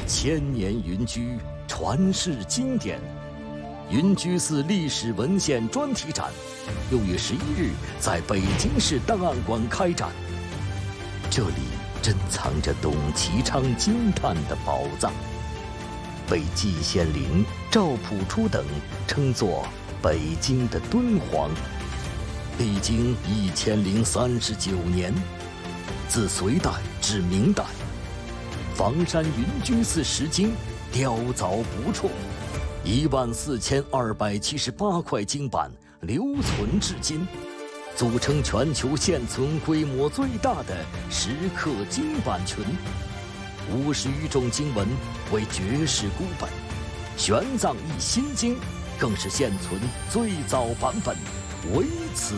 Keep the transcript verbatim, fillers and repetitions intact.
千年云居，传世经典。云居寺历史文献专题展，六月十一日在北京市档案馆开展。这里珍藏着董其昌惊叹的宝藏，被季羡林、赵朴初等称作北京的敦煌。历经一千零三十九年，自隋代至明代，房山云居寺石经雕凿不辍，一万四千二百七十八块经版留存至今，组成全球现存规模最大的石刻经版群。五十余种经文为绝世孤本，玄奘译心经更是现存最早版本，唯此